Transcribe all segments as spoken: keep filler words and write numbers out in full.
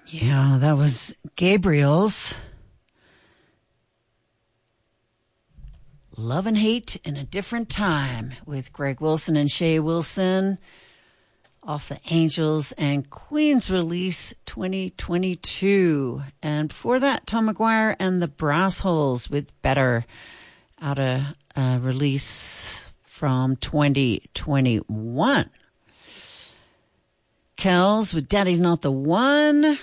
Yeah, that was Gabriel's Love and Hate in a Different Time with Greg Wilson and Shay Wilson off the Angels and Queens release twenty twenty-two. And before that, Tom McGuire and the Brass Holes with Better out of a release from twenty twenty-one. Kells with Daddy's Not the One.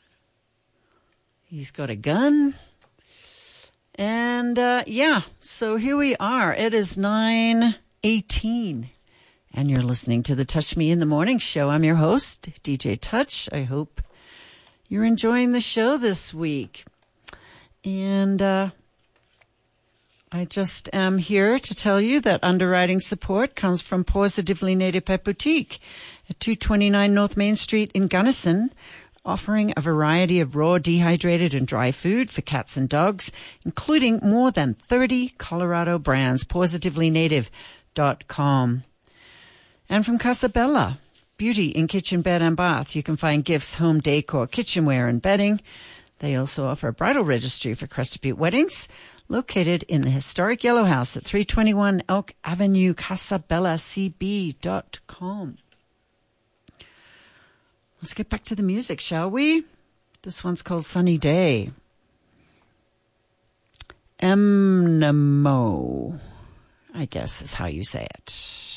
He's got a gun. And, uh, yeah, so here we are. It is nine eighteen, and you're listening to the Touch Me in the Morning show. I'm your host, D J Touch. I hope you're enjoying the show this week. And, uh, I just am here to tell you that underwriting support comes from Positively Native Pet Boutique at two twenty-nine North Main Street in Gunnison, offering a variety of raw, dehydrated, and dry food for cats and dogs, including more than thirty Colorado brands. positively native dot com. And from Casabella, beauty in kitchen, bed, and bath. You can find gifts, home decor, kitchenware, and bedding. They also offer a bridal registry for Crested Butte weddings, located in the historic Yellow House at three twenty-one Elk Avenue, casabella c b dot com. Let's get back to the music, shall we? This one's called Sunny Day. Emnemo, I guess is how you say it.